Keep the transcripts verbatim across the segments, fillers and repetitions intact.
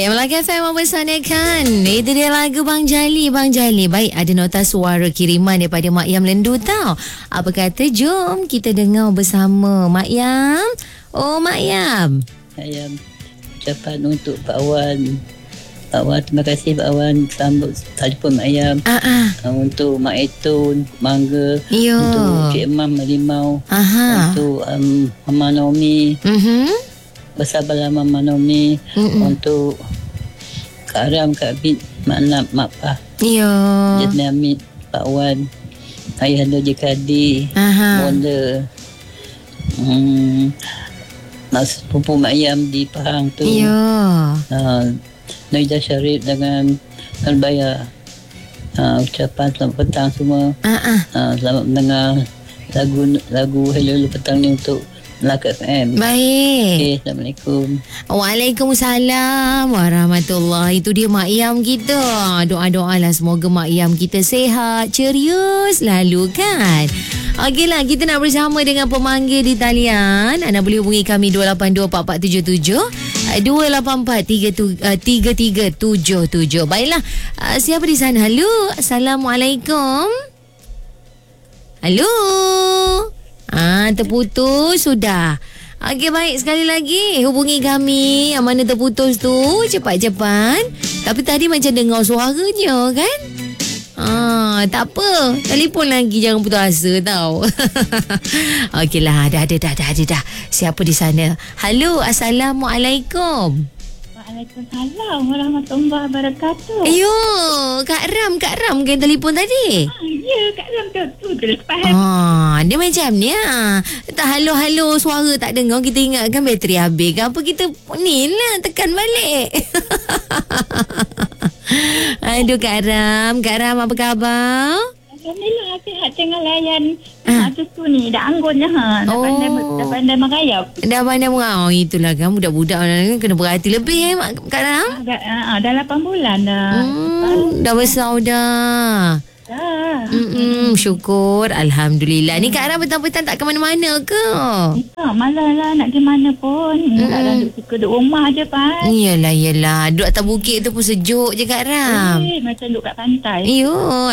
Hai, Melaka F M mempersanakan. Itu dia lagu Bang Jali, Bang Jali. Baik, ada nota suara kiriman daripada Mak Yam Lendu tau. Apa kata, jom kita dengar bersama Mak Yam. Oh, Mak Yam. Saya ucapan untuk Pak Wan. Pak Wan, terima kasih Pak Wan sambut telefon Mak Yam. Ah, ah. Untuk Mak Etun, Mangga. Yo. Untuk Cik Mam Limau. Aha. Untuk um, Mama Naomi. Mhm. Bersabarlah Mama Naomi. Mm-mm. Untuk Kak Ram, Kak Bit, Mak Nap, Mak Pah. Yo. Jatni Amit, Pak Wan. Ayah Anda Jekadi. Aha. Bonda. Hmm, Mas Pupu Mak Yam di Pahang tu. Yo. Uh, Noidah Syarif dengan Nolbaya. Uh, ucapan selamat petang semua. Ah, ah. Uh, selamat mendengar lagu lagu Hello Hello Petang ni untuk Melaka F M. Baik. Okay, Assalamualaikum. Waalaikumsalam warahmatullahi. Itu dia Mak Yam kita. Doa-doa lah semoga Mak Yam kita sihat, ceria selalu kan. Okeylah, kita nak bersama dengan pemanggil di talian. Anda boleh hubungi kami dua lapan dua empat empat tujuh tujuh dua lapan empat tiga tiga tujuh tujuh. Baiklah, uh, siapa di sana? Halo, Assalamualaikum. Halo. Ah, terputus sudah. Okey, baik, sekali lagi hubungi kami. Yang mana terputus tu, cepat-cepat. Tapi tadi macam dengar suaranya kan? Ah, tak apa. Telefon lagi, jangan putus asa tau. Okeylah, dah ada dah, dah ada dah. Siapa di sana? Halo, Assalamualaikum. Waalaikumsalam warahmatullahi wabarakatuh. Ayo, Kak Ram, Kak Ram kan telefon tadi? Ah, ya, Kak Ram tu, tu terus faham. Ah, dia macam ni ah. Tak halo-halo suara tak dengar, kita ingatkan bateri habis ke apa, kita ni lah tekan balik. Aduh Kak Ram, Kak Ram apa khabar? Alhamdulillah, sihat tengah layan. Ah, tu tu ni, dah anggun dah. Ha. Dah Oh. pandai, dah pandai merayap. Dah pandai mengau. Oh, itulah kan budak-budak kan kena berhati lebih eh Mak- Kak Ram. Ah, dah, ah, dah lapan bulan dah. Hmm, dah besar dah. Dah. Hmm, syukur. Alhamdulillah. Ni Kak Ram petang-petang tak ke mana-mana ke? Tak, malah lah nak pergi mana pun. Mm. Kak Ram duduk suka duduk rumah je, Pak. Iyalah, iyalah. Duduk atas bukit tu pun sejuk je Kak Ram. Eh, macam duduk kat pantai. Iyo,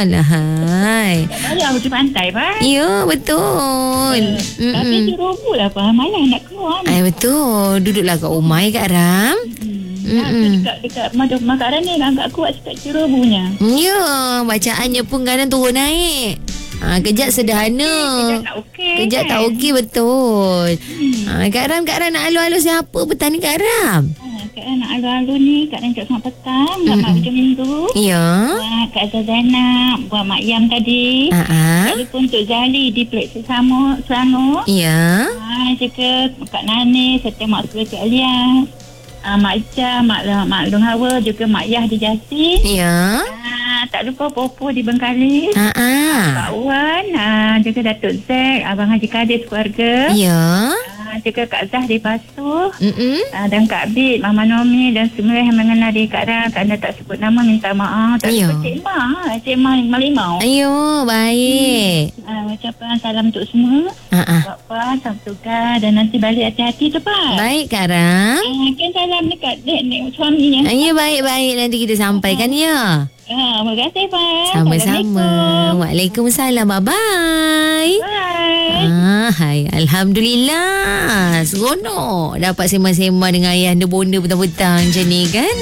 alahai. Tak payah pergi pantai, Pak. Ya, betul. Eh, tapi ceroboh lah, Pak. Malah nak keluar ni. Ay, betul. Duduklah kat rumah ya Kak Ram. Hmm. Mm-mm. Dekat, dekat makaran ni agak kuat sikit cerobohnya. Ya, bacaannya pun kadang turun naik. Ha, kejap sederhana. Kejap tak okey. Kejap kan? tak okey, betul. Ha, Kak Ram, Kak Ram nak alu-alu siapa petang ni Kak Ram? Ha, Kak Ram nak alu-alu ni, Kak Ram cakap selamat petang, buat Mak Hujung Minggu. Ya. Buat Kak Azhar Zainab, buat Mak Yam tadi. Ha ah. Telefon untuk Zali di Pelik Selangor. Selangor. Ya. Ha, juga Kak Nani, serta Mak Suri Cik Alias. Ha, Mak Ijah, Mak, Mak Long Hawa, juga Mak Yah di Jasi. Ya. Ha, tak lupa Popo di Bengkalis. Ha ah. Pak Wan, ha, juga Datuk Zek, Abang Haji Kadir keluarga. Ya. Ha, juga Kak Zah di Pasuh. Mm-mm. Uh, dan Kak Bit, Mama Nomi dan semua yang mengenal diri Kak Ram. Kak Ram tak sebut nama, minta maaf. Tak Ayo. sebut Cik Ma, Cik Ma Malimau. Ayo, baik. Uh, ucapan salam untuk semua. Ha ah. Bapak, salam tugas dan nanti balik hati-hati tu, Pak. Baik Kak Ram. Uh, kan salam dekat dek, dek suaminya. Ya, baik-baik. Nanti kita sampaikan ya. Uh, terima kasih, Pak. Sama-sama. Assalamualaikum. Waalaikumsalam. Bye-bye. Bye. Ah, hai. Alhamdulillah. Seronok dapat sembang-sembang dengan ayah anda bonda petang-petang macam ni kan.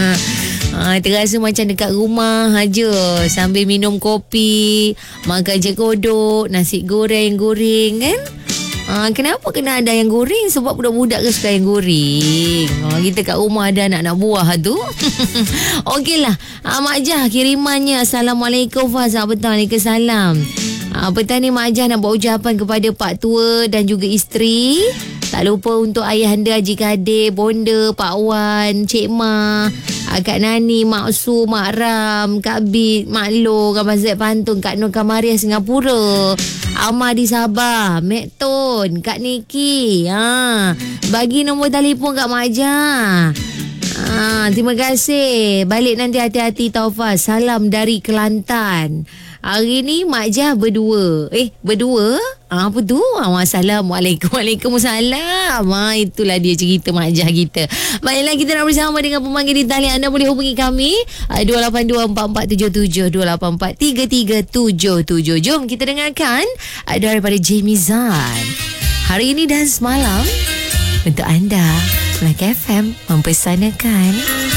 Ah, terasa macam dekat rumah aja sambil minum kopi, makan je kodok, nasi goreng-goreng kan. Ah, kenapa kena ada yang goreng? Sebab budak-budak ke suka yang goreng. Ah, kita kat rumah ada anak-anak buah tu. Okeylah. Ah, Mak Jah kirimannya. Assalamualaikum Faz. Waalaikumsalam. Ah, petang ni Mak Jah nak buat ucapan kepada Pak Tua dan juga isteri. Tak lupa untuk ayah anda Haji Kadir, Bonda, Pak Wan, Cik Ma, Kak Nani, Mak Su, Mak Ram, Kak Bit, Mak Lo, Kak Mazet Pantun, Kak Nur Kamaria Singapura, Amar di Sabah, Mek Ton, Kak Niki. Ha, bagi nombor telefon Kak Mak Jah. Ha, terima kasih. Balik nanti hati-hati Taufaz. Salam dari Kelantan. Hari ni Mak Jah berdua. Eh, berdua? Ah, apa tu? Ah, Assalamualaikum. Waalaikumsalam. Ah, itulah dia cerita Mak Jah kita. Baiklah, kita nak bersama dengan pemanggil di talian. Anda boleh hubungi kami ah, dua lapan dua empat empat tujuh tujuh dua lapan empat tiga tiga tujuh tujuh. Jom kita dengarkan ah, daripada Jamie Zahn. Hari ini dan semalam untuk anda, Melaka F M mempersanakan